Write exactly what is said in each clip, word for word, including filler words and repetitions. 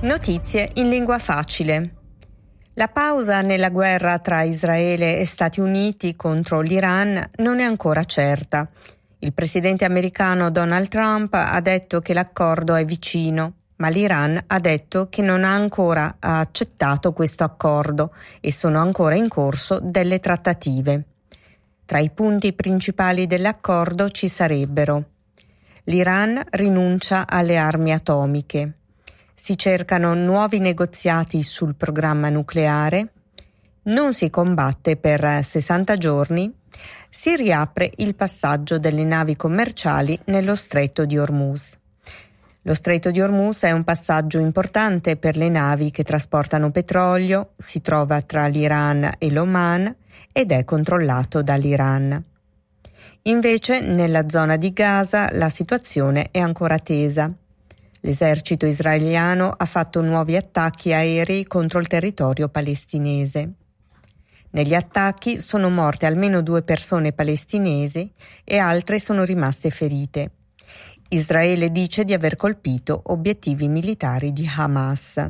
Notizie in lingua facile. La pausa nella guerra tra Israele e Stati Uniti contro l'Iran non è ancora certa. Il presidente americano Donald Trump ha detto che l'accordo è vicino, ma l'Iran ha detto che non ha ancora accettato questo accordo e sono ancora in corso delle trattative. Tra i punti principali dell'accordo ci sarebbero: l'Iran rinuncia alle armi atomiche, si cercano nuovi negoziati sul programma nucleare, non si combatte per sessanta giorni, si riapre il passaggio delle navi commerciali nello Stretto di Hormuz. Lo Stretto di Hormuz è un passaggio importante per le navi che trasportano petrolio, si trova tra l'Iran e l'Oman ed è controllato dall'Iran. Invece, nella zona di Gaza la situazione è ancora tesa. L'esercito israeliano ha fatto nuovi attacchi aerei contro il territorio palestinese. Negli attacchi sono morte almeno due persone palestinesi e altre sono rimaste ferite. Israele dice di aver colpito obiettivi militari di Hamas.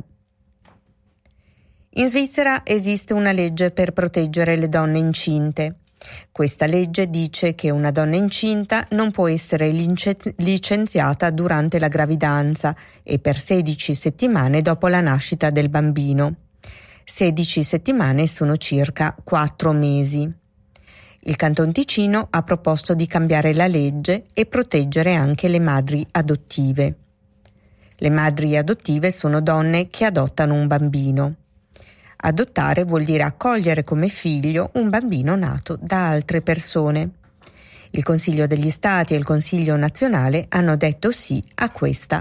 In Svizzera esiste una legge per proteggere le donne incinte. Questa legge dice che una donna incinta non può essere lic- licenziata durante la gravidanza e per sedici settimane dopo la nascita del bambino. sedici settimane sono circa quattro mesi. Il Canton Ticino ha proposto di cambiare la legge e proteggere anche le madri adottive. Le madri adottive sono donne che adottano un bambino. Adottare vuol dire accogliere come figlio un bambino nato da altre persone. Il Consiglio degli Stati e il Consiglio nazionale hanno detto sì a questa